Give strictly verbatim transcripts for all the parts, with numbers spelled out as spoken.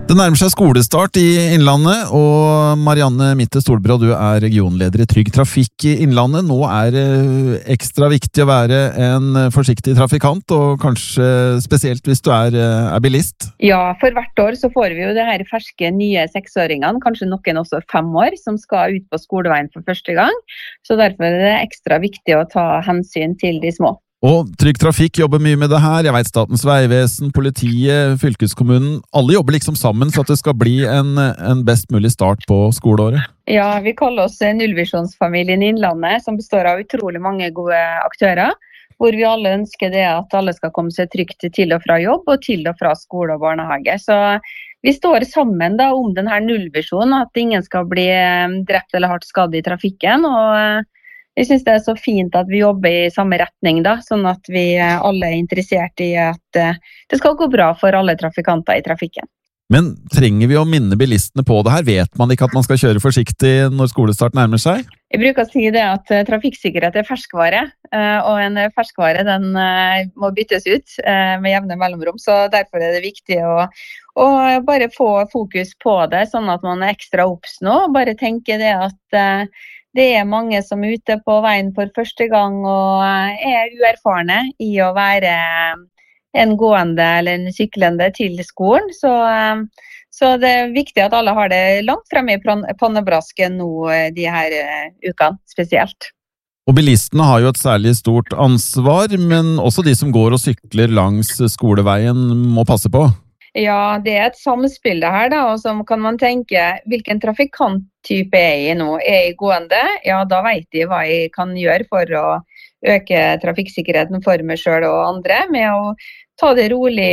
Det nærmer seg skolestart i Innlandet, og Marianne Mitte Stolbra, du er regionleder i Trygg Trafikk i Innlandet. Nå er det ekstra viktig å være en forsiktig trafikant, og kanskje spesielt hvis du er, er bilist. Ja, for hvert år så får vi jo det her ferske nye seksåringene, kanskje noen også fem år, som skal ut på skoleveien for første gang. Så derfor er det ekstra viktig å ta hensyn til de små. Og Trygg Trafikk jobber mye med det her. Jeg vet Statens vegvesen, politiet, fylkeskommunen. Alle jobber liksom sammen så at det skal bli en, en best mulig start på skoleåret. Ja, vi kaller oss nullvisjonsfamilien Innlandet, som består av utrolig mange gode aktører, hvor vi alle ønsker det at alle skal komme seg trygt til og fra jobb, og til og fra skole og barnehage. Så vi står sammen da om denne nullvisjonen, at ingen skal bli drept eller hardt skadd i trafikken, og jeg synes det er så fint at vi jobber i samme retning, da, sånn at vi alle er interessert i at det skal gå bra for alle trafikanter i trafikken. Men trenger vi å minne bilistene på det her? Vet man ikke at man skal kjøre forsiktig når skolestart nærmer seg? Jeg bruker å si det at trafikksikkerhet er ferskvare, og en ferskvare den må byttes ut med jevne mellomrom, så derfor er det viktig å, å bare få fokus på det, sånn at man er ekstra obs nå, og bare tenke det at det er mange som er ute på veien for første gang og er uerfarne i å være en gående eller en syklende til skolen. Så, så det er viktig at alle har det langt fremme i pannebrasken nå de her ukene spesielt. Og bilistene har jo et særlig stort ansvar, men også de som går og sykler langs skoleveien må passe på. Ja, det er et samspill det her da, og så kan man tenke, hvilken trafikanttype er jeg nå? Er jeg gående? Ja, da vet jeg hva jeg kan gjøre for å øke trafikksikkerheten for meg selv og andre, med å ta det rolig,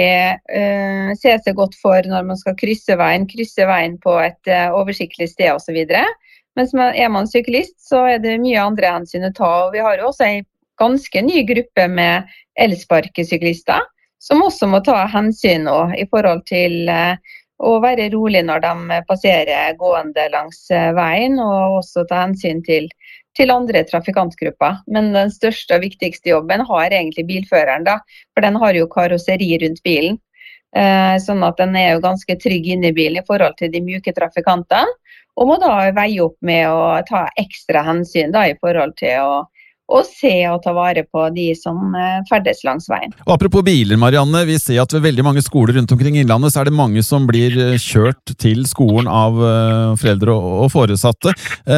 uh, se seg godt for når man skal krysse veien, krysse veien på et uh, oversiktlig sted og så videre. Mens er man syklist, så er det mye andre hensyn å ta, og vi har jo også en ganske ny gruppe med elsparkesyklister, som også må ta hensyn nå, i forhold til uh, å være rolig når de passerer gående langs uh, veien, og også ta hensyn til, til andre trafikantgrupper. Men den største og viktigste jobben har egentlig bilføreren, da, for den har jo karosseri rundt bilen. Uh, sånn at den er jo ganske trygg inne i bilen i forhold til de mjuke trafikantene, og må da veie opp med å ta ekstra hensyn da, i forhold til å og se og ta vare på de som ferdes langs veien. Og apropos biler, Marianne, vi ser at ved veldig mange skoler rundt omkring Innlandet så er det mange som blir kjørt til skolen av foreldre og foresatte,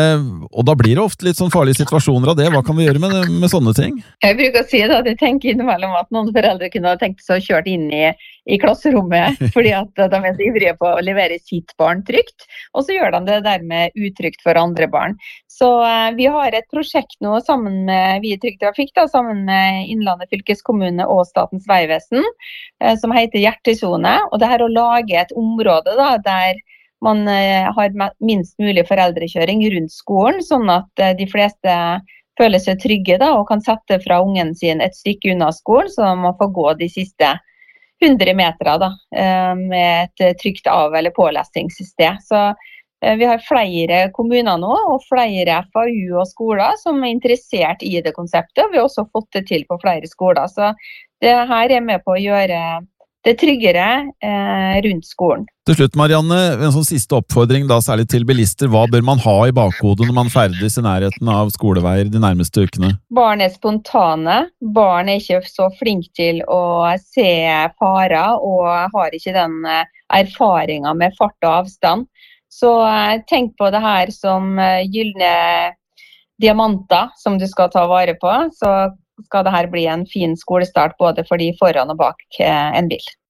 og da blir det ofte litt sånn farlige situasjoner av det. Hva kan vi gjøre med, med sånne ting? Jeg bruker å si det at jeg tenker innimellom at noen foreldre kunne ha tenkt seg å kjøre inn i, i klasserommet, fordi at de er så ivrige på å levere sitt barn trygt, og så gjør de det dermed utrygt for andre barn. Så vi har et prosjekt nå sammen med Vi i Trygg Trafikk, da, sammen med Innlandet fylkeskommune og Statens vegvesen, eh, som heter Hjertesone. Og det her å lage et område da, der man eh, har minst mulig foreldrekjøring rundt skolen, sånn at eh, de fleste føler seg trygge da, og kan sette fra ungen sin et stykke unna skolen, så man får gå de siste hundre meter da, eh, med et trygt av- eller pålestingssted. Så vi har flere kommuner nå, og flere F A U og skoler som er interessert i det konseptet, og vi har også fått det til på flere skoler. Så det her er med på å gjøre det tryggere eh, rundt skolen. Til slutt, Marianne, en sånn siste oppfordring da, særlig til bilister. Hva bør man ha i bakhodet når man ferdes i nærheten av skoleveier de nærmeste ukene? Barn er spontane. Barn er ikke så flink til å se farer, og har ikke den erfaringen med fart og avstand. Så tenk på det her som gyllene diamanter som du skal ta vare på, så skal det her bli en fin skolestart både for de foran og bak en bil.